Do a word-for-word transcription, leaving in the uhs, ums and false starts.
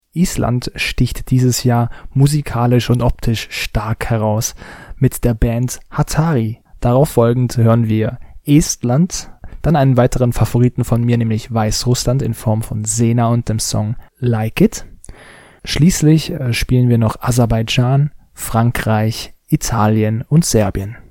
Island sticht dieses Jahr musikalisch und optisch stark heraus mit der Band Hatari. Darauf folgend hören wir Estland, dann einen weiteren Favoriten von mir, nämlich Weißrussland in Form von Sena und dem Song Like It. Schließlich äh, spielen wir noch Aserbaidschan, Frankreich, Italien und Serbien.